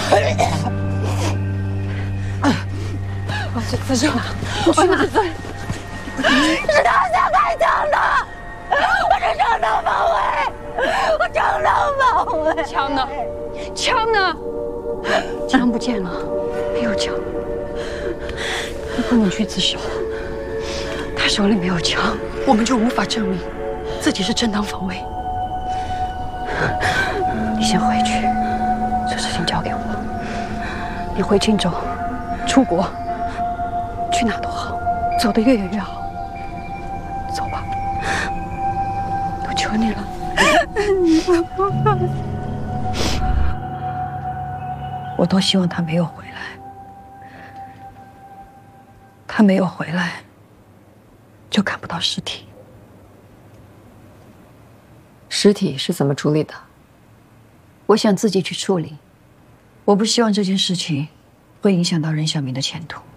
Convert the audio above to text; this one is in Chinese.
我去自首，我去哪？ 是他先开枪的，我是正当防卫，我正当防卫。 枪呢？枪呢？枪不见了，没有枪。你不能去自首，他手里没有枪，我们就无法证明自己是正当防卫。你先回去，这事情交给我。你回青州，出国，去哪都好，走得越远越好。走吧，我求你了。我多希望他没有回来。他没有回来，就看不到尸体。 尸体是怎么处理的？ 我想自己去处理。我不希望这件事情会影响到任小明的前途。